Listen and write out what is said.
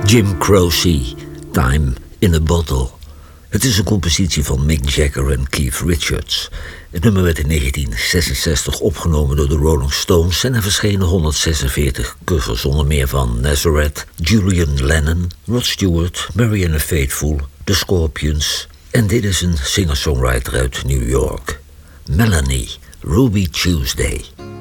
Jim Croce, Time in a Bottle. Het is een compositie van Mick Jagger en Keith Richards. Het nummer werd in 1966 opgenomen door de Rolling Stones en er verschenen 146 covers, onder meer van Nazareth, Julian Lennon, Rod Stewart, Marianne Faithfull, The Scorpions. En dit is een singer-songwriter uit New York, Melanie, Ruby Tuesday.